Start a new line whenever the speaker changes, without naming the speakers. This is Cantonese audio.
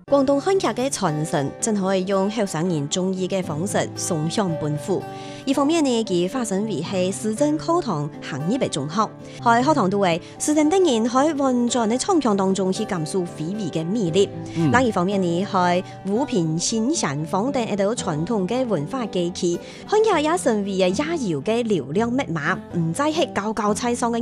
廣東漢劇嘅傳承，真可以用後生人中意嘅方式送上本府。一方面呢，佢發生為係師生課堂行業嘅中學，喺課堂度為師生等人喺運轉嘅創強當中去感受非遺嘅魅力。另一方面呢，係撫平新山坊等一道傳統嘅文化記憶，漢劇也成為亞遊嘅流量密碼，唔再係高高在上嘅